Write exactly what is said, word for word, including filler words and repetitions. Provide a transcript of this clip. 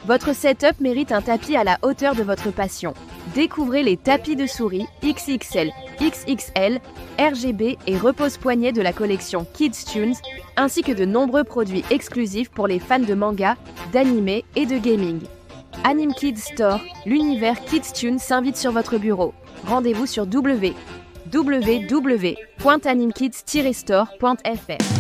Votre setup mérite un tapis à la hauteur de votre passion. Découvrez les tapis de souris X X L, X X L, R G B et repose-poignet de la collection Kids Tunes, ainsi que de nombreux produits exclusifs pour les fans de manga, d'anime et de gaming. Anime Kids Store, l'univers Kids Tunes s'invite sur votre bureau. Rendez-vous sur w w w point animekids tiret store point f r.